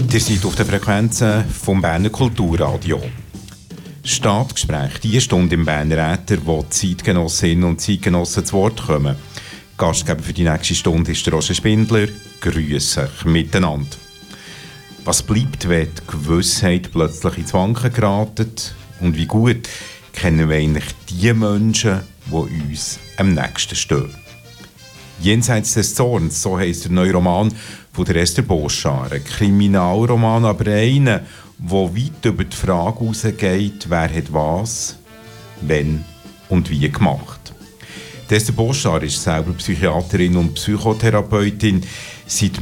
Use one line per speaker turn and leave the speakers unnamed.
Ihr seid auf den Frequenzen vom Berner Kulturradio. Stadtgespräch, die Stunde im Berner Äther, wo die Zeitgenossinnen und Zeitgenossen zu Wort kommen. Gastgeber für die nächste Stunde ist der Roger Spindler. Grüß euch miteinander. Was bleibt, wenn die Gewissheit plötzlich ins Wanken geraten? Und wie gut kennen wir eigentlich die Menschen, die uns am nächsten stehen? «Jenseits des Zorns», so heisst der neue Roman von der Esther Boschar. Ein Kriminalroman, aber einer, der weit über die Frage hinausgeht, wer hat was, wann und wie gemacht. Die Esther Boschar ist selber Psychiaterin und Psychotherapeutin. Seit